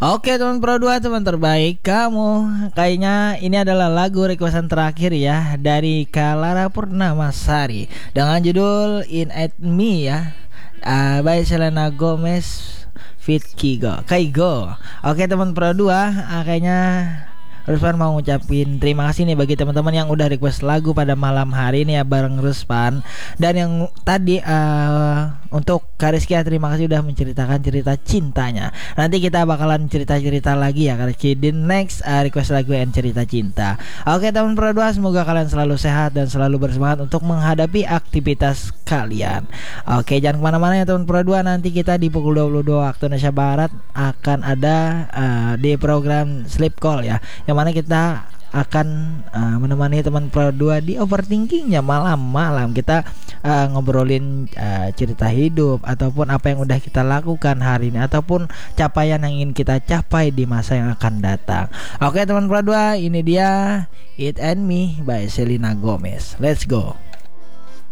Oke teman Pro 2, teman terbaik kamu. Kayaknya ini adalah lagu requestan terakhir ya dari Kalara Purnamasari dengan judul In At Me ya, by Selena Gomez Fit Kaigo. Oke teman Pro 2, kayaknya Ruspan mau ngucapin terima kasih nih bagi teman-teman yang udah request lagu pada malam hari ini ya bareng Ruspan. Dan yang tadi untuk Kariskia, terima kasih udah menceritakan cerita cintanya. Nanti kita bakalan cerita-cerita lagi ya Kariski di next request lagu and cerita cinta. Oke teman Pro 2, semoga kalian selalu sehat dan selalu bersemangat untuk menghadapi aktivitas kalian. Oke, jangan kemana-mana ya teman Pro 2. Nanti kita di pukul 22 waktu Indonesia Barat akan ada di program Sleep Call ya, yang mana kita akan menemani teman Pro 2 di overthinkingnya malam-malam. Kita ngobrolin cerita hidup ataupun apa yang udah kita lakukan hari ini ataupun capaian yang ingin kita capai di masa yang akan datang. Oke teman Pro 2, ini dia It and Me by Selena Gomez. Let's go.